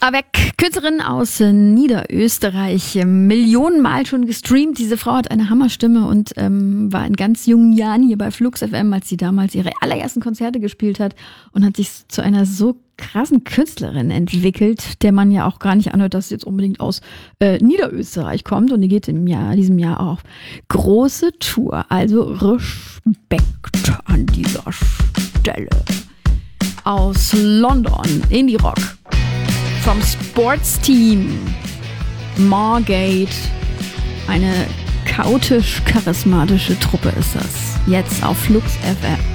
Avec, Künstlerin aus Niederösterreich, Millionenmal schon gestreamt. Diese Frau hat eine Hammerstimme und war in ganz jungen Jahren hier bei Flux FM, als sie damals ihre allerersten Konzerte gespielt hat und hat sich zu einer so krassen Künstlerin entwickelt, der man ja auch gar nicht anhört, dass sie jetzt unbedingt aus Niederösterreich kommt. Und die geht diesem Jahr auch auf große Tour. Also Respekt an dieser Stelle. Aus London, Indie Rock. Vom Sportsteam Margate. Eine chaotisch charismatische Truppe ist das. Jetzt auf Flux FM.